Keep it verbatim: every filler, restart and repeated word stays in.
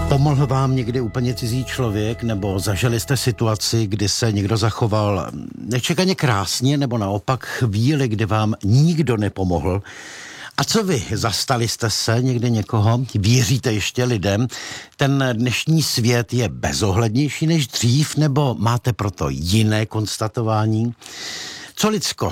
Pomohl vám někdy úplně cizí člověk, nebo zažili jste situaci, kdy se někdo zachoval nečekaně krásně, nebo naopak chvíli, kdy vám nikdo nepomohl? A co vy? Zastali jste se někdy někoho? Věříte ještě lidem? Ten dnešní svět je bezohlednější než dřív, nebo máte proto jiné konstatování? Co lidskost